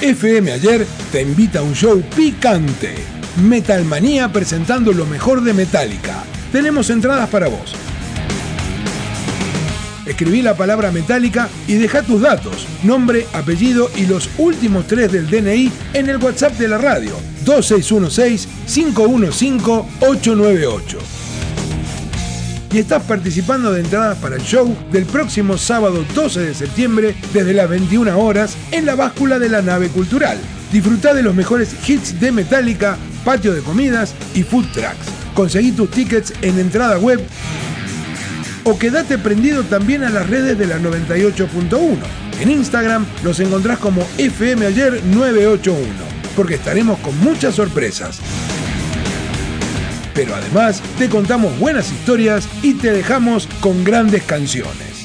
FM Ayer te invita a un show picante. Metalmanía presentando lo mejor de Metallica. Tenemos entradas para vos. Escribí la palabra Metallica y deja tus datos, nombre, apellido y los últimos 3 del DNI en el WhatsApp de la radio, 2616-515-898. Y estás participando de entradas para el show del próximo sábado 12 de septiembre desde las 21 horas en la báscula de la nave cultural. Disfrutá de los mejores hits de Metallica, patio de comidas y food trucks. Conseguí tus tickets en entrada web o quedate prendido también a las redes de la 98.1. En Instagram los encontrás como FM Ayer 981, porque estaremos con muchas sorpresas. Pero además te contamos buenas historias y te dejamos con grandes canciones.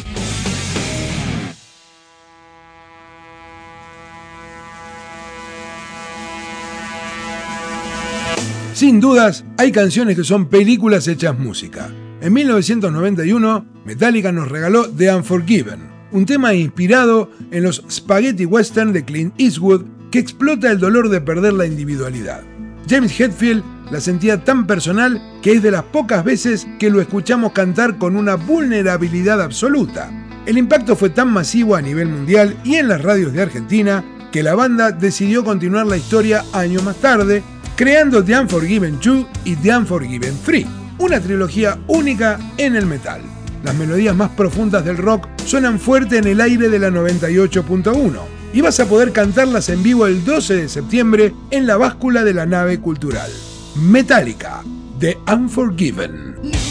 Sin dudas, hay canciones que son películas hechas música. En 1991, Metallica nos regaló The Unforgiven, un tema inspirado en los spaghetti western de Clint Eastwood que explota el dolor de perder la individualidad. James Hetfield la sentía tan personal que es de las pocas veces que lo escuchamos cantar con una vulnerabilidad absoluta. El impacto fue tan masivo a nivel mundial y en las radios de Argentina que la banda decidió continuar la historia años más tarde, creando The Unforgiven 2 y The Unforgiven 3. Una trilogía única en el metal. Las melodías más profundas del rock suenan fuerte en el aire de la 98.1 y vas a poder cantarlas en vivo el 12 de septiembre en la báscula de la nave cultural. Metallica, The Unforgiven.